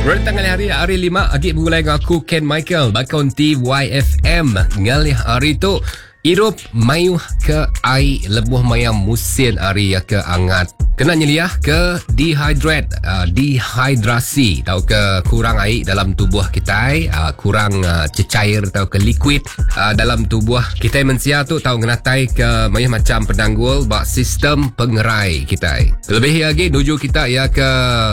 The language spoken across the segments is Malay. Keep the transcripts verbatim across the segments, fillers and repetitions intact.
Rentang hari hari lima agi mulai dengan aku Ken Michael bakon T Y F M ngalih hari tu Irup mayu ke air lebuh mayam musim hari ya ke angat kena nyeliah ke dehydrate uh, dehidrasi atau ke kurang air dalam tubuh kita uh, kurang uh, cecair atau ke liquid uh, dalam tubuh kita manusia tu tahu ngenatai ke mayah macam pendanggul bak sistem pengerai kita lebih lagi nuju kita ya ke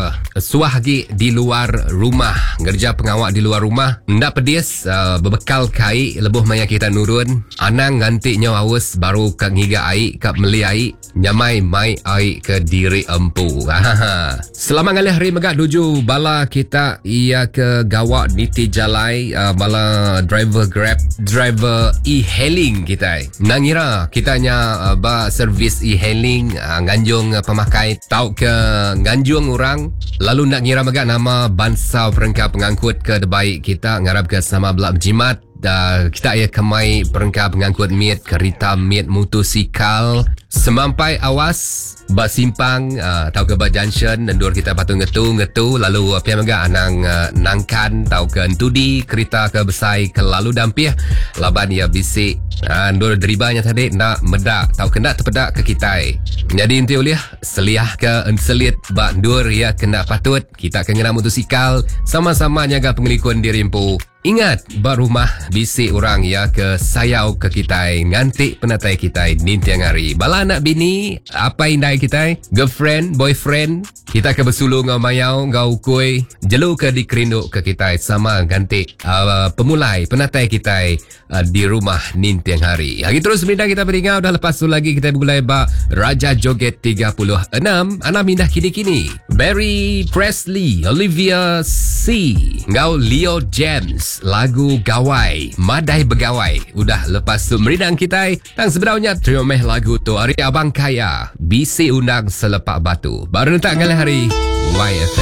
suah lagi di luar rumah kerja pengawak di luar rumah ndak pedis uh, berbekal kai lebuh maya kita nurun anang gantinya awas baru ke ngiga air ke meli air nyamai mai air ke diri empu. Selamat ngalih hari megak nuju bala kita ia ke gawak niti jalai uh, bala driver Grab, driver e-hailing kita. Nangira kitanya uh, ba servis e-hailing uh, nganjung uh, pemakai tau ke nganjung orang lalu nak ngira megak nama bansau perengkap pengangkut ke debaik kita ngarap ke sama belak jimat. Uh, kita ya kemai perengkap pengangkut miet kereta miet motosikal semampai awas bas simpang uh, tau ke bas junction dan dua kita patut ngetu ngetu lalu apa yang agak anang uh, nangkan tau ke entudi kereta ke besai ke lalu dampih laban ya bisik uh, dua deribanya tadi nak medak tau kena terpedak ke kita jadi inti uliah seliah ke enselit bak dur ya kena patut kita kena motosikal sama-sama jaga pengelikun diri empu. Ingat, bar rumah bisik orang ya ke sayau ke kita ngantik penatai kita nintiang hari. Bala anak bini, apa indai kita? Girlfriend, boyfriend, kita ke bersulung ngau mayau, ngau ukui, jelu ke dikerinduk ke kita sama ngantik uh, pemulai penatai kita uh, di rumah nintiang hari. Hari terus berdang kita beringau dah lepas tu lagi kita mulai ba Raja Joget tiga puluh enam anak mindah kini-kini. Barry Presley, Olivia C, ngau Leo James. Lagu Gawai Madai Begawai udah lepas tu meridang kita dan sebenarnya terima lagu tu hari abang kaya bisi undang selepak batu baru tak ngalih hari Y F M.